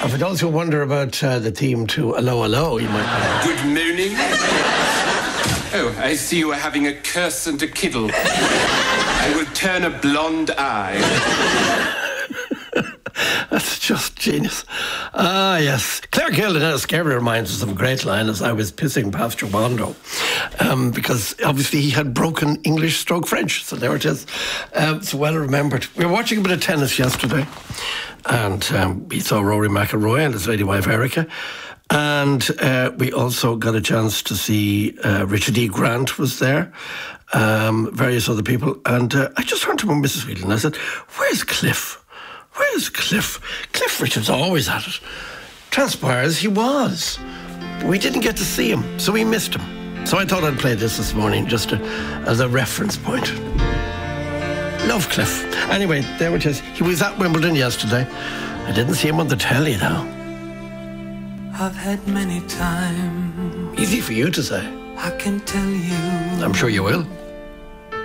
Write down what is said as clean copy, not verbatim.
For those who wonder about the theme to Hello, Hello, you might... Good morning. Oh, I see you are having a curse and a kiddle. I will turn a blonde eye. That's just genius. Ah, yes. Claire Kilden and Ennis Carey reminds us of a great line as I was pissing Pastor Bondo. Because obviously he had broken English stroke French. So there it is. It's well remembered. We were watching a bit of tennis yesterday. And we saw Rory McIlroy and his lady wife Erica. And we also got a chance to see Richard E. Grant was there, various other people. And I just turned to Mrs. Whelan and I said, where's Cliff? Where's Cliff? Cliff Richard's always at it. Transpires he was. But we didn't get to see him, so we missed him. So I thought I'd play this morning just as a reference point. Love Cliff. Anyway, there it is. He was at Wimbledon yesterday. I didn't see him on the telly, though. I've had many times. Easy for you to say. I can tell you. I'm sure you will.